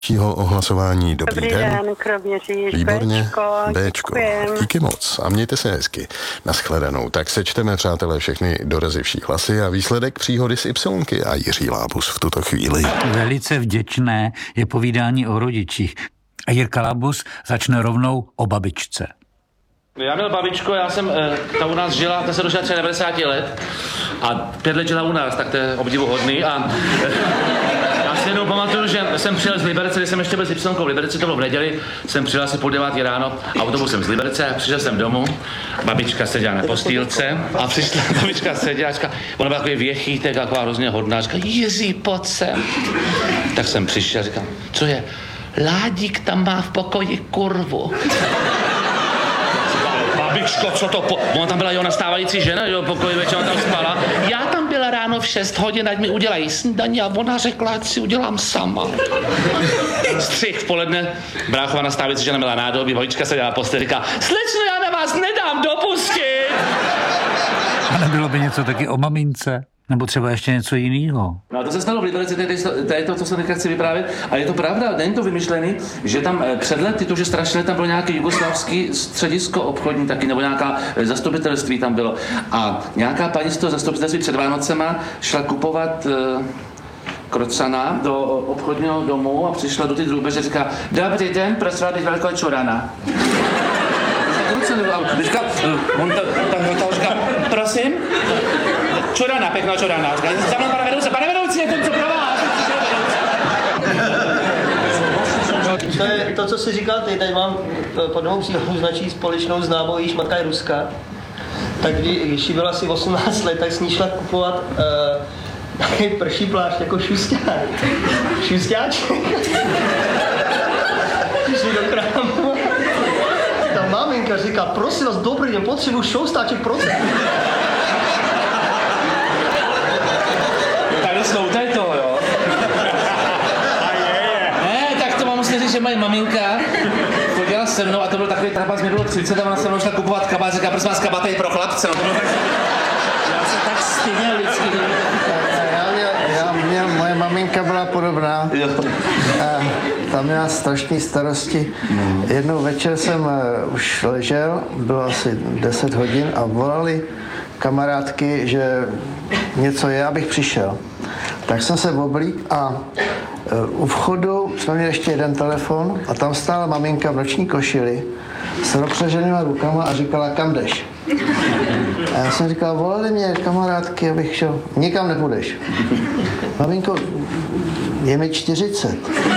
Ohlasování. Dobrý den. Kroměříž, Výborně. Béčko. Díky moc. A mějte se hezky. Naschledanou. Tak sečteme, přátelé, všechny dorazivší hlasy a výsledek příhody s Ypsilonky a Jiří Lábus v tuto chvíli. Velice vděčné je povídání o rodičích. A Jirka Lábus začne rovnou o babičce. Já měl babičku, ta u nás žila, ta se dožila 90 let a 5 let žila u nás, tak to je obdivuhodný a já si jenom pamatuju, že jsem přijel z Liberce, když jsem ještě byl s Ypsilonkou v Liberci, to bylo v neděli, jsem přijel asi 8:30 ráno autobusem z Liberce a přišel jsem domů, babička seděla na postýlce a přišla babička sedělačka, ona byla takový věchýtek, taková hrozně hodná, říká, Jiří, pojď sem. Tak jsem přišel a říkám, co je? Ládík tam má v pokoji kurvu. Babičko, co to ona tam byla jeho nastávající žena, jo, pokoji večer tam spala. Já tam byla ráno v 6 hodin, ať mi udělají snídaní a ona řekla, ať si udělám sama. Střih v poledne, bráchova nastávající žena měla nádobí, babička se dělala postel, říká, slečno, já na vás nedám dopustit. A nebylo by něco taky o mamince? Nebo třeba ještě něco jiného. No a to se stalo v Liberci, to je to, co se teďka chci vyprávět. A je to pravda, není to vymyšlený, že tam před lety, to, že strašně tam bylo nějaké jugoslavské středisko obchodní taky, nebo nějaká zastupitelství tam bylo. A nějaká paní z toho zastupitelství před Vánocema šla kupovat krocana do obchodního domu a přišla do ty drůbeže a říká, dobrý den, prosím vás, velkou čurana. On to říká, prosím? Čurana, pěkná čurana. Za mnou, pane vedoucí, je to co pro vás. To je to, co jsi říkal, tady mám pod novou příhodou značí společnou známou, jejíž matka je Ruska. Tak když jí bylo asi 18 let, tak s ní šla kupovat takový prší plášť jako šusťák. Šusťáček. Přišli do krámu. Ta maminka říká, prosím vás, dobrý den, potřebuji šoustáček procent. Sloutaj to, jo. Ne, tak to mám musím říct, že moje maminka chodila se mnou a to byl takový trapas, mi bylo 30 a ona se mnou šla kupovat kabát, říká, prosím vás, kabát je pro chlapce, no to bylo tak... Já se tak styděl vždycky. Moje maminka byla podobná. Ta měla strašné starosti. Jednou večer jsem už ležel, bylo asi 10 hodin a volali kamarádky, že něco je, abych přišel. Tak jsem se oblík a u vchodu jsme měli ještě jeden telefon a tam stála maminka v noční košili s rozpřeženýma rukama a říkala, kam jdeš? A já jsem říkal, volali mě kamarádky, abych šel. Nikam nepůjdeš. Maminko, je mi 40.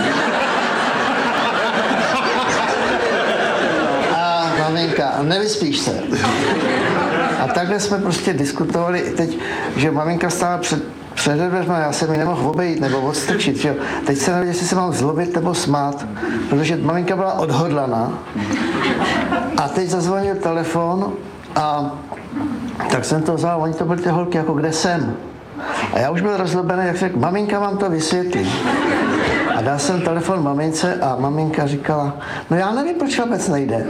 A maminka, nevyspíš se. A takhle jsme prostě diskutovali teď, že maminka stála před dveřma, já jsem ji nemohl obejít nebo odstrčit, že jo. Teď se nevěděl, jestli se mám zlobit nebo smát, protože maminka byla odhodlaná. A teď zazvonil telefon a tak jsem to vzal, oni to byly ty holky, jako kde jsem. A já už byl rozlobený, jak řekl, maminka vám to vysvětlí. A dal jsem telefon mamince a maminka říkala, no já nevím, proč vůbec nejde.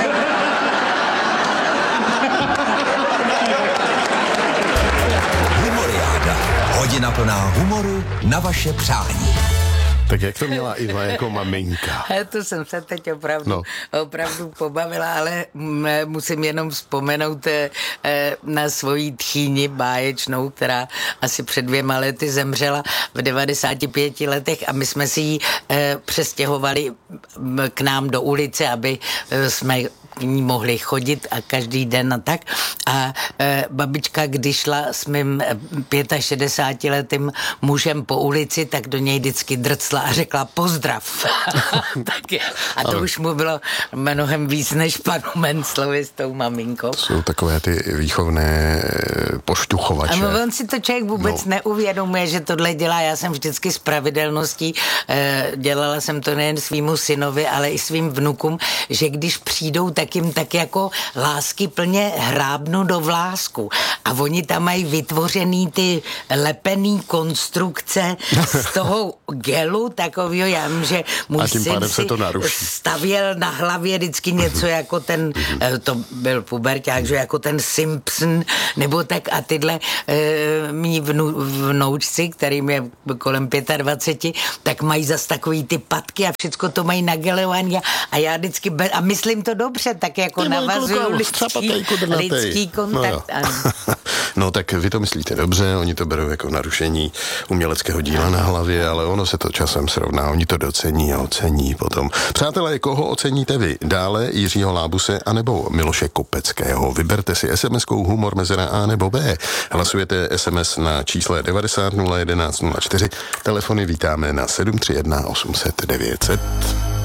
Hodina plná humoru na vaše přání. Tak jak to měla Iva jako maminka? To jsem se teď opravdu pobavila, ale musím jenom vzpomenout na svoji tchýni báječnou, která asi před 2 lety zemřela v 95 letech a my jsme si ji přestěhovali k nám do ulice, aby jsme k ní mohli chodit a každý den a tak. A babička, když šla s mým 65letým mužem po ulici, tak do něj vždycky drcla a řekla pozdrav. A to už mu bylo mnohem víc než panu Menclovi s tou maminkou. Jsou takové ty výchovné pošťuchovače. A on si to člověk vůbec neuvědomuje, že tohle dělá. Já jsem vždycky s pravidelností, dělala jsem to nejen svýmu synovi, ale i svým vnukům, že když přijdou, tak tak jim tak jako lásky plně hrábnu do vlásku. A oni tam mají vytvořený ty lepený konstrukce z toho gelu takovýho, já vím, že můj syn si stavěl na hlavě vždycky něco jako ten, to byl puberťák, že jako ten Simpson, nebo tak a tyhle mý vnoučci, kterým je kolem 25, tak mají zas takový ty patky a všecko to mají nagelovaný a já vždycky, a myslím to dobře, tak jako navazuju lidský kontakt. No tak vy to myslíte dobře, oni to berou jako narušení uměleckého díla na hlavě, ale ono se to časem srovná, oni to docení a ocení potom. Přátelé, koho oceníte vy? Dále Jiřího Lábuse anebo Miloše Kopeckého? Vyberte si SMS-kou humor mezera A nebo B. Hlasujete SMS na čísle 90 011 04. Telefony vítáme na 731 800 900.